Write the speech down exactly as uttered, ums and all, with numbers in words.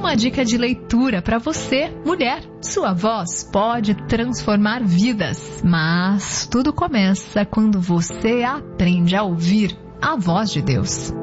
uma dica de leitura para você, mulher. Sua voz pode transformar vidas, mas tudo começa quando você aprende a ouvir a voz de Deus.